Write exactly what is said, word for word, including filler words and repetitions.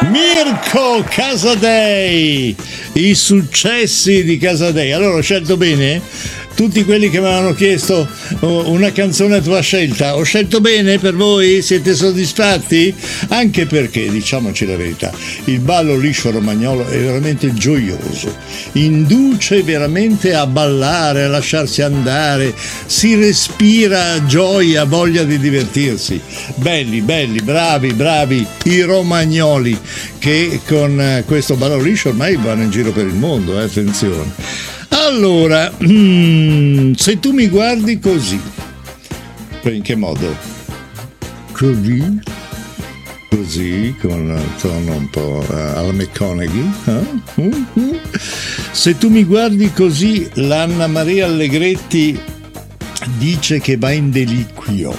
Mirko Casadei, i successi di Casadei. Allora, ho scelto bene? Tutti quelli che mi avevano chiesto una canzone a tua scelta, ho scelto bene per voi? Siete soddisfatti? Anche perché, diciamoci la verità, il ballo liscio romagnolo è veramente gioioso, induce veramente a ballare, a lasciarsi andare, si respira gioia, voglia di divertirsi. Belli, belli, bravi, bravi i romagnoli che con questo ballo liscio ormai vanno in giro per il mondo, eh, attenzione. Allora, mm, se tu mi guardi così, in che modo? Così? Così, con un tono un po' alla McConaughey. Eh? Mm-hmm. Se tu mi guardi così, l'Anna Maria Allegretti dice che va in deliquio.